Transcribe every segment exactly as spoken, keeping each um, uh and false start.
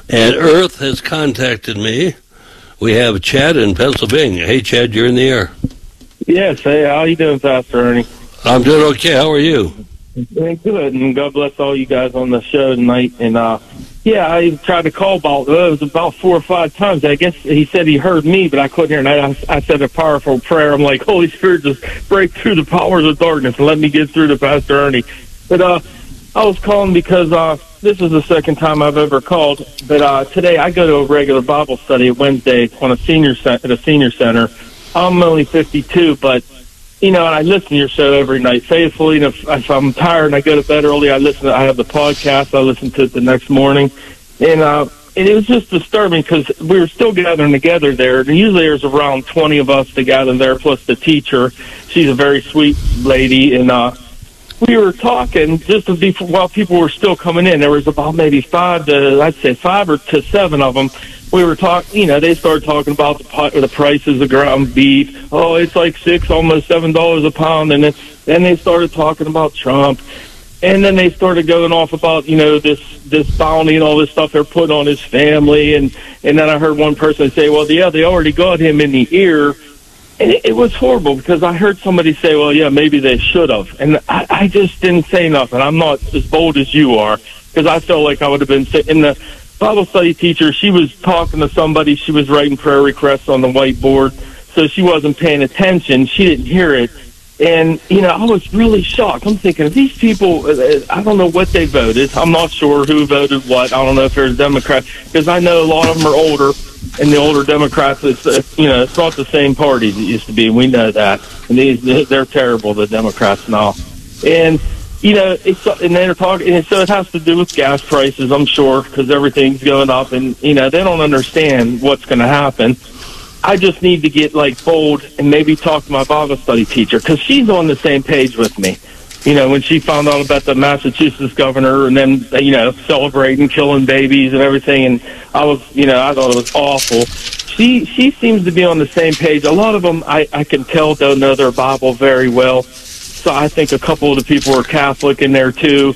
And Earth has contacted me. We have Chad in Pennsylvania. Hey, Chad, you're in the air. Yes, hey, how you doing, Pastor Ernie? I'm doing okay. How are you? Doing good, and God bless all you guys on the show tonight. And, uh, yeah, I tried to call about, uh, it was about four or five times. I guess he said he heard me, but I couldn't hear. And I, I said a powerful prayer. I'm like, Holy Spirit, just break through the powers of darkness and let me get through to Pastor Ernie. But, uh, I was calling because uh, this is the second time I've ever called. But uh, today I go to a regular Bible study Wednesday on a senior cent- at a senior center. I'm only fifty-two, but you know, and I listen to your show every night faithfully. And if, if I'm tired and I go to bed early, I listen. To, I have the podcast. I listen to it the next morning, and uh, and it was just disturbing because we were still gathering together there. And usually there's around twenty of us to gather there, plus the teacher. She's a very sweet lady, and uh, we were talking just to be, while people were still coming in. There was about maybe five to, I'd say five or to seven of them. We were talking, you know, they started talking about the, the prices of ground beef. Oh, it's like six, almost seven dollars a pound. And then, then they started talking about Trump. And then they started going off about, you know, this, this bounty and all this stuff they're putting on his family. And, and then I heard one person say, well, yeah, they already got him in the ear. And it, it was horrible because I heard somebody say, well, yeah, maybe they should have. And I, I just didn't say nothing. I'm not as bold as you are because I felt like I would have been sitting in the Bible study teacher. She was talking to somebody. She was writing prayer requests on the whiteboard, so she wasn't paying attention. She didn't hear it. And, you know, I was really shocked. I'm thinking, these people, I don't know what they voted. I'm not sure who voted what. I don't know if they're Democrats, because I know a lot of them are older. And the older Democrats, it's, uh, you know, it's not the same party as it used to be. We know that. And these, they're terrible, the Democrats now. And, you know, it's, and they're talking, and so it has to do with gas prices, I'm sure, because everything's going up. And, you know, they don't understand what's going to happen. I just need to get, like, bold and maybe talk to my Bible study teacher, because she's on the same page with me. You know, when she found out about the Massachusetts governor and then, you know, celebrating, killing babies and everything, and I was, you know, I thought it was awful. She she seems to be on the same page. A lot of them, I, I can tell, don't know their Bible very well. So I think a couple of the people are Catholic in there, too.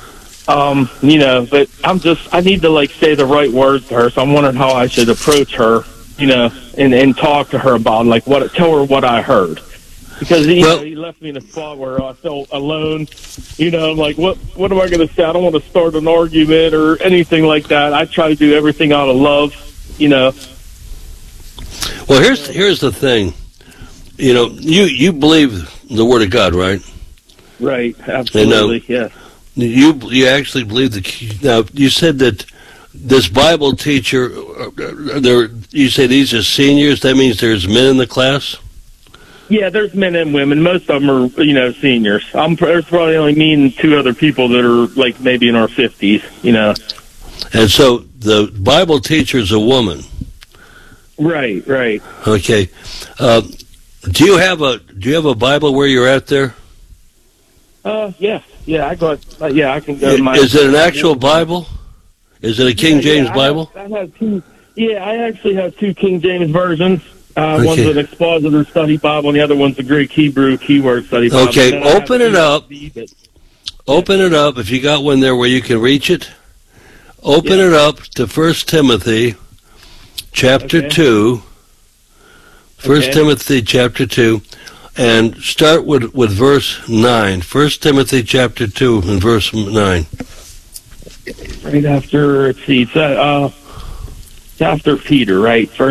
Um, you know, but I'm just, I need to, like, say the right words to her, so I'm wondering how I should approach her, you know, and, and talk to her about, like, what, tell her what I heard. Because you well, know, he left me in a spot where I felt alone. You know, I'm like, what what am I going to say? I don't want to start an argument or anything like that. I try to do everything out of love, you know. Well, here's here's the thing. You know, you, you believe the Word of God, right? Right, absolutely, and, uh, yes. You, you actually believe the... Now, you said that this Bible teacher, uh, there. You say these are seniors. That means there's men in the class? Yeah, there's men and women. Most of them are, you know, seniors. I'm there's probably only me and two other people that are, like, maybe in our fifties, you know. And so the Bible teacher is a woman. Right, right. Okay. Uh, do you have a Do you have a Bible where you're at there? Uh, yeah, yeah. I got. Uh, yeah, I can go. Is, to my, is it an actual Bible? Is it a King yeah, James yeah, Bible? I have, I have two. Yeah, I actually have two King James versions. Uh, okay. One's an expositor study Bible, and the other one's a Greek Hebrew keyword study Bible. Okay, open it up. It. Open it up. If you got one there where you can reach it, open yeah. it up to First Timothy, chapter okay. two. First okay. Timothy, chapter two, and start with with verse nine. First Timothy, chapter two, and verse nine. Right after, let's see, it's, uh, it's after Peter, right? First